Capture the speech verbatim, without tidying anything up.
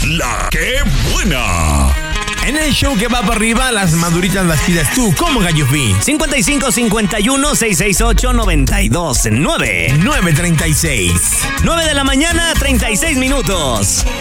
La que buena. En el show que va para arriba, las maduritas las pides tú. ¿Cómo, Gallo Fin? cincuenta y cinco cincuenta y uno seiscientos sesenta y ocho noventa y dos nueve. nueve treinta y seis. nueve de la mañana, treinta y seis minutos.